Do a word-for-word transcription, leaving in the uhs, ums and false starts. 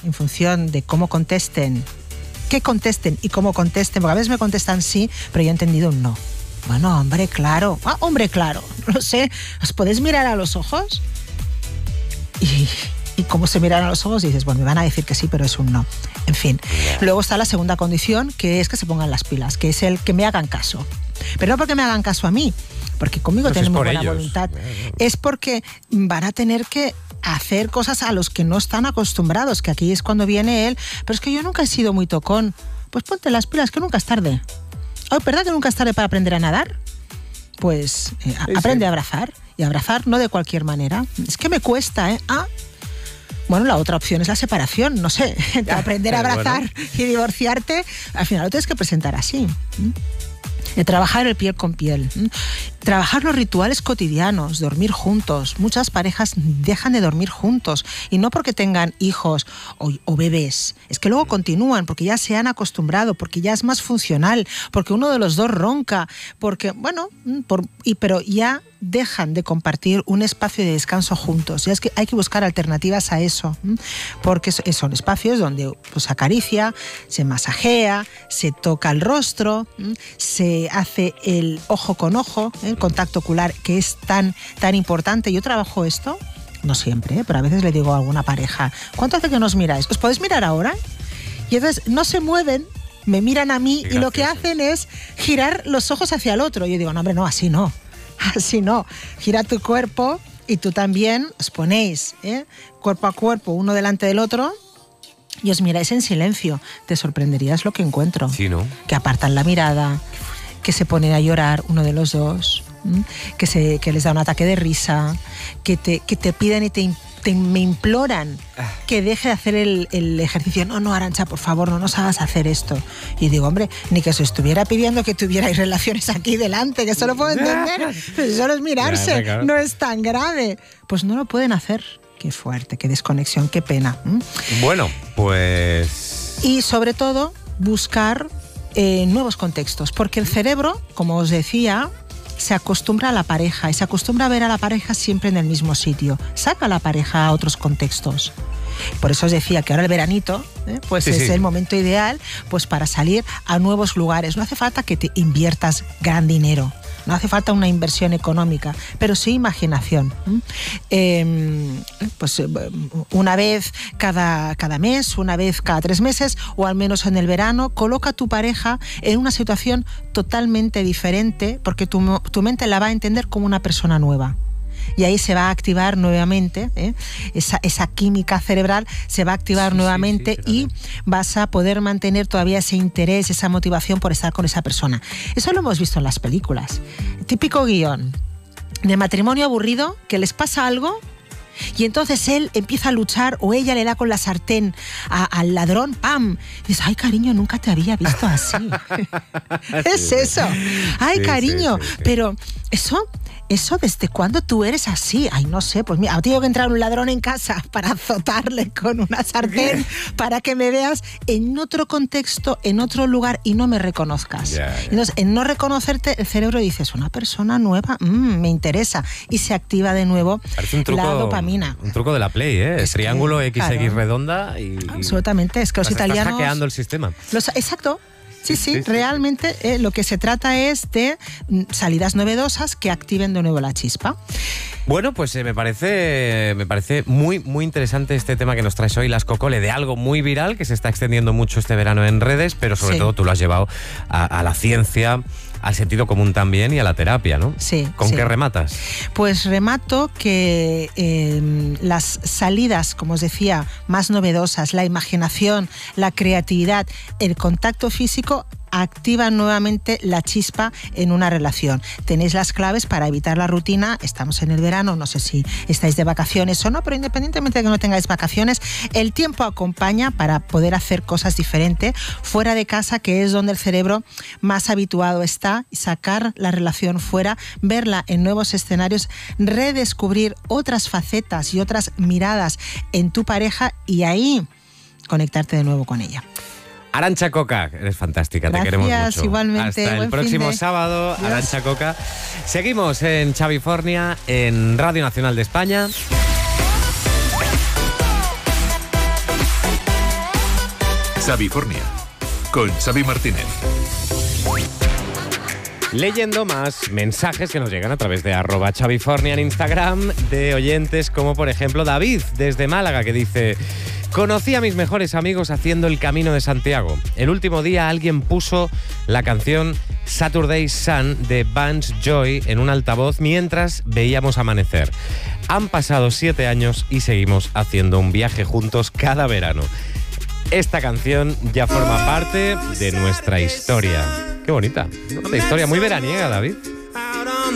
en función de cómo contesten, qué contesten y cómo contesten, porque a veces me contestan sí, pero yo he entendido un no. Bueno, hombre, claro. Ah, hombre, claro. No sé, ¿os podéis mirar a los ojos? Y, y cómo se miran a los ojos y dices, bueno, me van a decir que sí, pero es un no. En fin. Luego está la segunda condición, que es que se pongan las pilas, que es el que me hagan caso. Pero no porque me hagan caso a mí, porque conmigo Pues tienen muy es por buena ellos. voluntad. Es porque van a tener que hacer cosas a los que no están acostumbrados, que aquí es cuando viene él. Pero es que yo nunca he sido muy tocón. Pues ponte las pilas, que nunca es tarde. Oh, ¿verdad que nunca es tarde para aprender a nadar? Pues eh, Sí, aprende sí. a abrazar. Y abrazar no de cualquier manera. Es que me cuesta, ¿eh? Ah, bueno, la otra opción es la separación, no sé. Aprender a abrazar Bueno. y divorciarte, al final lo tienes que presentar así. ¿Mm? De trabajar el piel con piel. ¿Mm? Trabajar los rituales cotidianos, dormir juntos. Muchas parejas dejan de dormir juntos y no porque tengan hijos o, o bebés. Es que luego continúan porque ya se han acostumbrado, porque ya es más funcional, porque uno de los dos ronca, porque, bueno, por, y, pero ya dejan de compartir un espacio de descanso juntos. Ya es que hay que buscar alternativas a eso, ¿m? Porque son espacios donde pues, se acaricia, se masajea, se toca el rostro, ¿m? Se hace el ojo con ojo, ¿eh? El contacto ocular, que es tan, tan importante. Yo trabajo esto, no siempre, ¿eh? Pero a veces le digo a alguna pareja, ¿cuánto hace que nos miráis? ¿Os podéis mirar ahora? Y entonces no se mueven, me miran a mí y lo que hacen es girar los ojos hacia el otro. Y yo digo, no, hombre, no, así no. Así no, gira tu cuerpo y tú también os ponéis ¿eh? cuerpo a cuerpo, uno delante del otro, y os miráis en silencio. Te sorprenderías lo que encuentro. Sí, ¿no? Que apartan la mirada, que se ponen a llorar uno de los dos, ¿m? que, se, que les da un ataque de risa, que te, que te piden y te, te me imploran que deje de hacer el, el ejercicio. No, no, Arantxa, por favor, no nos hagas hacer esto. Y digo, hombre, ni que os estuviera pidiendo que tuvierais relaciones aquí delante, que eso lo puedo entender. Pero solo es mirarse, Ya, claro. no es tan grave. Pues no lo pueden hacer. Qué fuerte, qué desconexión, qué pena. ¿m? Bueno, pues... Y sobre todo, buscar eh, nuevos contextos, porque el cerebro, como os decía, se acostumbra a la pareja y se acostumbra a ver a la pareja siempre en el mismo sitio. Saca a la pareja a otros contextos. Por eso os decía que ahora el veranito ¿eh? pues Sí, es sí. el momento ideal pues para salir a nuevos lugares. No hace falta que te inviertas gran dinero. No hace falta una inversión económica, pero sí imaginación. ¿Mm? Eh, pues eh, una vez cada, cada mes, una vez cada tres meses, o al menos en el verano, coloca a tu pareja en una situación totalmente diferente, porque tu, tu mente la va a entender como una persona nueva. Y ahí se va a activar nuevamente, ¿eh? esa, esa química cerebral se va a activar Sí, nuevamente sí, sí, y vas a poder mantener todavía ese interés, esa motivación por estar con esa persona. Eso lo hemos visto en las películas. Típico guión de matrimonio aburrido, que les pasa algo y entonces él empieza a luchar o ella le da con la sartén a, al ladrón, ¡pam! Y dices, ay, cariño, nunca te había visto así. Es Sí, eso. Ay, sí, cariño, sí, sí, sí. pero eso... ¿Eso desde cuándo tú eres así? Ay, no sé, pues mira, tengo que entrar un ladrón en casa para azotarle con una sartén para que me veas en otro contexto, en otro lugar y no me reconozcas. Ya, ya. Entonces, en no reconocerte, el cerebro dice, es una persona nueva, mm, me interesa, y se activa de nuevo Parece un truco, la dopamina. un truco de la Play, ¿eh? Es que, Triángulo X X claro. redonda y... Absolutamente, es que los Estás- estás italianos... hackeando el sistema. Los, exacto. Sí, sí, Sí, sí, sí, realmente eh, lo que se trata es de mm, salidas novedosas que activen de nuevo la chispa. Bueno, pues eh, me parece me parece muy muy interesante este tema que nos traes hoy, Las Cocole, de algo muy viral que se está extendiendo mucho este verano en redes, pero sobre Sí. todo tú lo has llevado a, a la ciencia, al sentido común también y a la terapia, ¿no? Sí. ¿Con sí. qué rematas? Pues remato que eh, las salidas, como os decía, más novedosas, la imaginación, la creatividad, el contacto físico activan nuevamente la chispa en una relación. Tenéis las claves para evitar la rutina. Estamos en el verano, no sé si estáis de vacaciones o no, pero independientemente de que no tengáis vacaciones, el tiempo acompaña para poder hacer cosas diferentes fuera de casa, que es donde el cerebro más habituado está, y sacar la relación fuera, verla en nuevos escenarios, redescubrir otras facetas y otras miradas en tu pareja y ahí conectarte de nuevo con ella. Arantxa Coca, eres fantástica, Gracias, te queremos mucho. igualmente, Hasta el buen próximo fin de- sábado, Adiós. Arantxa Coca. Seguimos en Xavifornia, en Radio Nacional de España. Xavifornia, con Xavi Martínez. Leyendo más mensajes que nos llegan a través de arroba Xavifornia en Instagram, de oyentes como por ejemplo David desde Málaga, que dice: conocí a mis mejores amigos haciendo el Camino de Santiago. El último día alguien puso la canción Saturday Sun de Vance Joy en un altavoz mientras veíamos amanecer. Han pasado siete años y seguimos haciendo un viaje juntos cada verano. Esta canción ya forma parte de nuestra historia. Qué bonita. Una historia muy veraniega, David.